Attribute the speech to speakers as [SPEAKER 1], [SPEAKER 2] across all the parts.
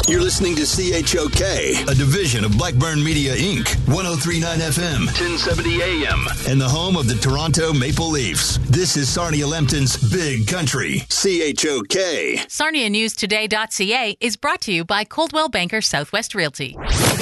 [SPEAKER 1] You're listening to CHOK, a division of Blackburn Media, Inc., 103.9 FM, 1070 AM, and the home of the Toronto Maple Leafs. This is Sarnia Lempton's Big Country, CHOK.
[SPEAKER 2] SarniaNewsToday.ca is brought to you by Coldwell Banker Southwest Realty.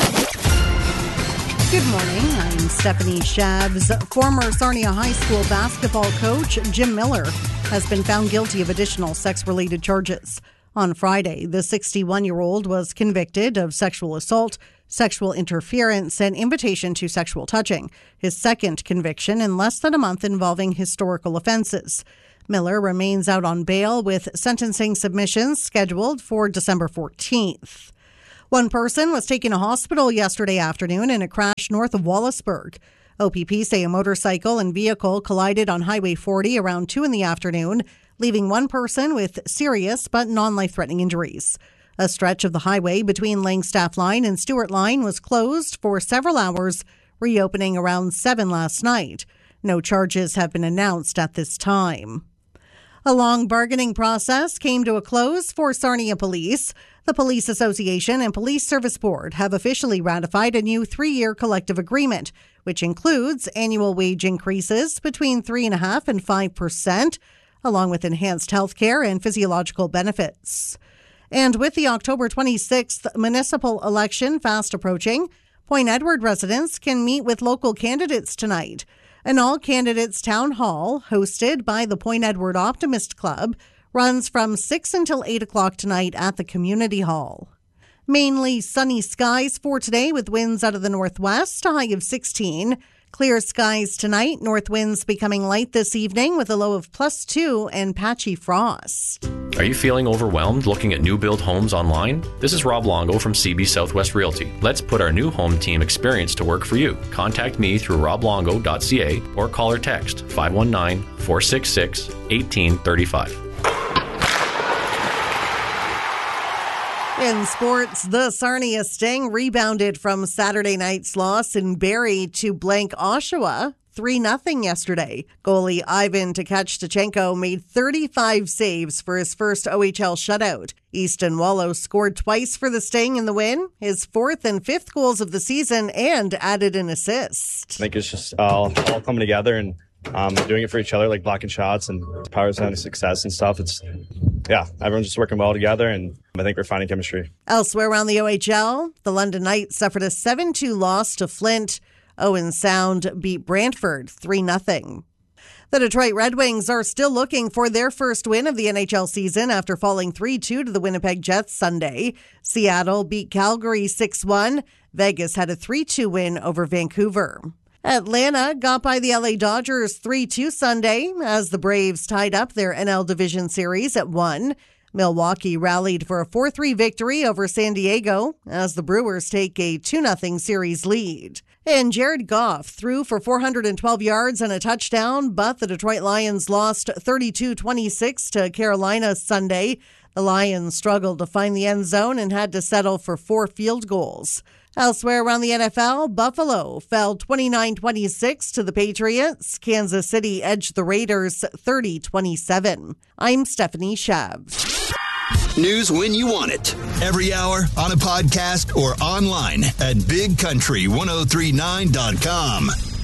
[SPEAKER 3] Good morning, I'm Stephanie Shabs. Former Sarnia High School basketball coach Jim Miller has been found guilty of additional sex-related charges. On Friday, the 61-year-old was convicted of sexual assault, sexual interference, and invitation to sexual touching, his second conviction in less than a month involving historical offenses. Miller remains out on bail with sentencing submissions scheduled for December 14th. One person was taken to hospital yesterday afternoon in a crash north of Wallaceburg. OPP say a motorcycle and vehicle collided on Highway 40 around 2 in the afternoon, leaving one person with serious but non-life-threatening injuries. A stretch of the highway between Langstaff Line and Stewart Line was closed for several hours, reopening around 7 last night. No charges have been announced at this time. A long bargaining process came to a close for Sarnia Police. The Police Association and Police Service Board have officially ratified a new 3-year collective agreement, which includes annual wage increases between 3.5% and 5%, along with enhanced health care and physiological benefits. And with the October 26th municipal election fast approaching, Point Edward residents can meet with local candidates tonight. An all-candidates town hall hosted by the Point Edward Optimist Club runs from 6 until 8 o'clock tonight at the community hall. Mainly sunny skies for today with winds out of the northwest, a high of 16. Clear skies tonight, north winds becoming light this evening with a low of +2 and patchy frost.
[SPEAKER 4] Are you feeling overwhelmed looking at new build homes online? This is Rob Longo from CB Southwest Realty. Let's put our new home team experience to work for you. Contact me through roblongo.ca or call or text 519-466-1835.
[SPEAKER 3] In sports, the Sarnia Sting rebounded from Saturday night's loss in Barrie to blank Oshawa 3-0 yesterday. Goalie Ivan Tkachchenko made 35 saves for his first OHL shutout. Easton Wallow scored twice for the Sting in the win, his 4th and 5th goals of the season, and added an assist.
[SPEAKER 5] I think it's just all coming together and doing it for each other, like blocking shots and powers on success and stuff. Everyone's just working well together, and I think we're finding chemistry.
[SPEAKER 3] Elsewhere around the OHL, the London Knights suffered a 7-2 loss to Flint. Owen Sound beat Brantford 3-0. The Detroit Red Wings are still looking for their first win of the NHL season after falling 3-2 to the Winnipeg Jets Sunday. Seattle beat Calgary 6-1. Vegas had a 3-2 win over Vancouver. Atlanta got by the LA Dodgers 3-2 Sunday as the Braves tied up their NL Division Series at 1. Milwaukee rallied for a 4-3 victory over San Diego as the Brewers take a 2-0 series lead. And Jared Goff threw for 412 yards and a touchdown, but the Detroit Lions lost 32-26 to Carolina Sunday. The Lions struggled to find the end zone and had to settle for 4 field goals. Elsewhere around the NFL, Buffalo fell 29-26 to the Patriots. Kansas City edged the Raiders 30-27. I'm Stephanie Shabs.
[SPEAKER 1] News when you want it. Every hour, on a podcast, or online at bigcountry1039.com.